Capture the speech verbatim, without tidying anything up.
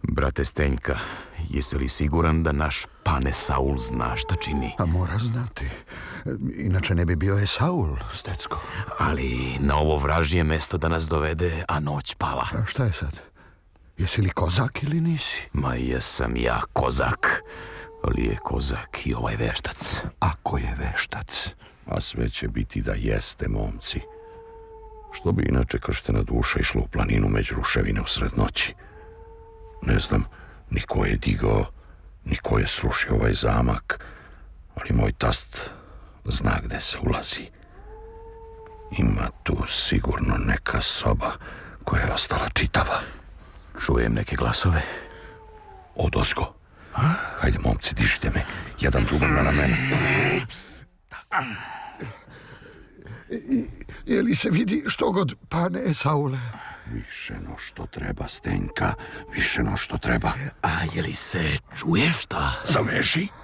Brate Stenjka, jesi li siguran da naš pane Saul zna šta čini? A mora znati. Inače ne bi bio Esaul, Stecko. Ali na ovo vražije mesto da nas dovede, a noć pala. A šta je sad? Jesi li kozak ili nisi? Ma jesam ja kozak, ali je kozak i ovaj veštac. Ako je veštac? A sve će biti da jeste, momci. Što bi inače krštena duša išla u planinu među ruševine usred noći? Ne znam ni ko je digao, ni ko je srušio ovaj zamak, ali moj tast zna gde se ulazi. Ima tu sigurno neka soba koja je ostala čitava. Čujem neke glasove. Odozgo. Hajde, momci, dižite me. Jedan drugom na ramena. Je li se vidi što god, pane Esaule? Više no što treba, Stenjka. Više no što treba. A je li se čuje šta? Zaveži.